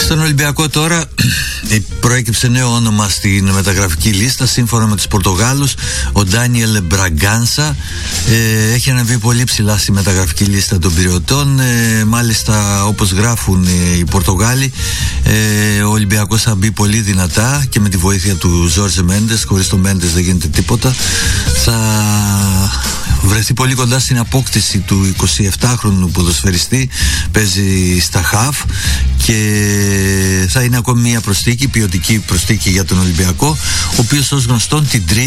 Στον Ολυμπιακό τώρα προέκυψε νέο όνομα στην μεταγραφική λίστα. Σύμφωνα με τους Πορτογάλους, ο Ντάνιελ Μπραγκάνσα έχει ανεβεί πολύ ψηλά στη μεταγραφική λίστα των Πειριωτών. Μάλιστα, όπως γράφουν οι Πορτογάλοι, ο Ολυμπιακός θα μπει πολύ δυνατά και με τη βοήθεια του Ζόρζε Μέντες. Χωρίς το Μέντες δεν γίνεται τίποτα. Θα βρεθεί πολύ κοντά στην απόκτηση του 27χρονου ποδοσφαιριστή. Παίζει στα χαφ και θα είναι ακόμη μια προσθήκη, ποιοτική προσθήκη για τον Ολυμπιακό, ο οποίος ως γνωστόν την Τρίτη